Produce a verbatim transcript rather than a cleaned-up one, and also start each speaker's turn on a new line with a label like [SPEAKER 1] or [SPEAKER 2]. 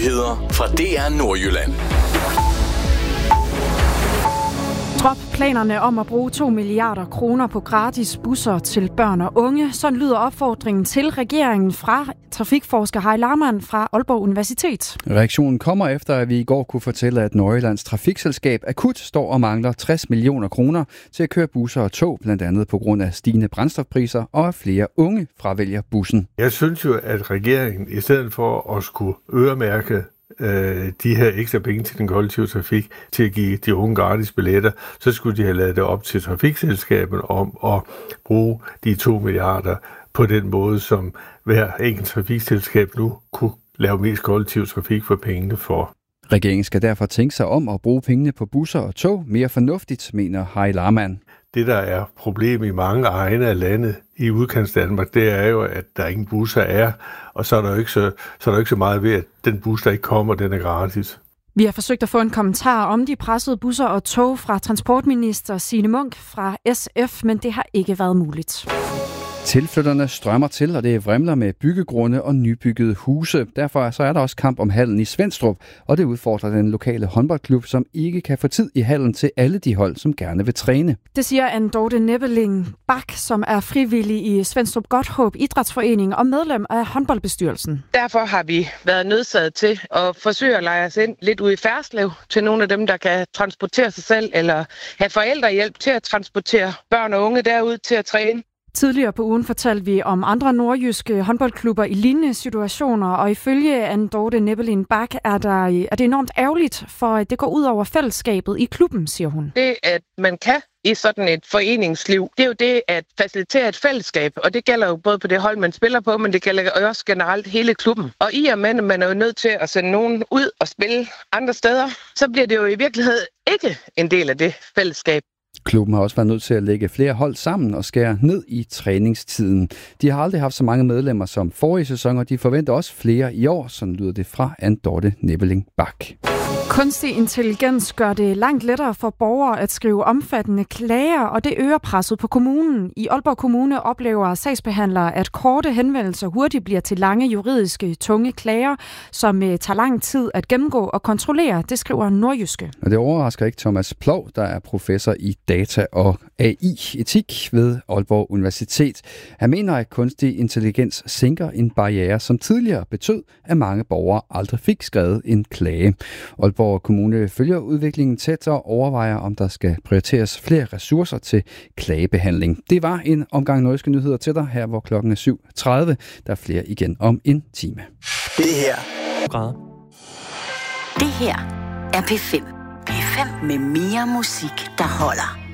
[SPEAKER 1] Nyheder fra D R Nordjylland.
[SPEAKER 2] Drop planerne om at bruge to milliarder kroner på gratis busser til børn og unge. Sådan lyder opfordringen til regeringen fra trafikforsker Heil Larmann fra Aalborg Universitet.
[SPEAKER 3] Reaktionen kommer efter, at vi i går kunne fortælle, at Nordjyllands Trafikselskab akut står og mangler tres millioner kroner til at køre busser og tog, blandt andet på grund af stigende brændstofpriser og at flere unge fravælger bussen.
[SPEAKER 4] Jeg synes jo, at regeringen i stedet for at skulle øremærke de her ekstra penge til den kollektive trafik, til at give de unge gratis billetter, så skulle de have lavet det op til trafikselskabet om at bruge de to milliarder på den måde, som hver enkelt trafikselskab nu kunne lave mest kollektiv trafik for pengene for.
[SPEAKER 3] Regeringen skal derfor tænke sig om at bruge pengene på busser og tog mere fornuftigt, mener Heil Larmann.
[SPEAKER 4] Det, der er problemet i mange egne af landet i udkants Danmark, det er jo, at der ingen busser er, og så er der jo ikke så, så er der ikke så meget ved, at den bus, der ikke kommer, den er gratis.
[SPEAKER 2] Vi har forsøgt at få en kommentar om de pressede busser og tog fra transportminister Signe Munk fra S F, men det har ikke været muligt.
[SPEAKER 3] Tilflytterne strømmer til, og det vrimler med byggegrunde og nybyggede huse. Derfor så er der også kamp om hallen i Svenstrup, og det udfordrer den lokale håndboldklub, som ikke kan få tid i hallen til alle de hold, som gerne vil træne.
[SPEAKER 2] Det siger Anne-Dorte Nebbeling Bak, som er frivillig i Svenstrup Godthåb Idrætsforening og medlem af håndboldbestyrelsen.
[SPEAKER 5] Derfor har vi været nødsaget til at forsøge at lege os ind lidt ude i Ferslev til nogle af dem, der kan transportere sig selv eller have forældrehjælp til at transportere børn og unge derud til at træne.
[SPEAKER 2] Tidligere på ugen fortalte vi om andre nordjyske håndboldklubber i lignende situationer, og ifølge Anne-Dorte Nebbeling Bak er, der, er det enormt ærgerligt, for det går ud over fællesskabet i klubben, siger hun.
[SPEAKER 5] Det, at man kan i sådan et foreningsliv, det er jo det at facilitere et fællesskab, og det gælder jo både på det hold, man spiller på, men det gælder også generelt hele klubben. Og i og med, at man er jo nødt til at sende nogen ud og spille andre steder, så bliver det jo i virkeligheden ikke en del af det fællesskab.
[SPEAKER 3] Klubben har også været nødt til at lægge flere hold sammen og skære ned i træningstiden. De har aldrig haft så mange medlemmer som forrige sæson, og de forventer også flere i år, sådan lyder det fra Anne-Dorte Nebbeling Bak.
[SPEAKER 2] Kunstig intelligens gør det langt lettere for borgere at skrive omfattende klager, og det øger presset på kommunen. I Aalborg Kommune oplever sagsbehandlere, at korte henvendelser hurtigt bliver til lange juridiske tunge klager, som tager lang tid at gennemgå og kontrollere, det skriver Nordjyske.
[SPEAKER 3] Og det overrasker ikke Thomas Plov, der er professor i data og A I-etik ved Aalborg Universitet. Han mener, at kunstig intelligens sænker en barriere, som tidligere betød, at mange borgere aldrig fik skrevet en klage. Aalborg Kommune følger udviklingen tæt og overvejer, om der skal prioriteres flere ressourcer til klagebehandling. Det var en omgang Nordjyske Nyheder til dig, her hvor klokken er syv tredive. Der er flere igen om en time.
[SPEAKER 1] Det her.
[SPEAKER 6] Det her er P fem. P fem med mere musik, der holder.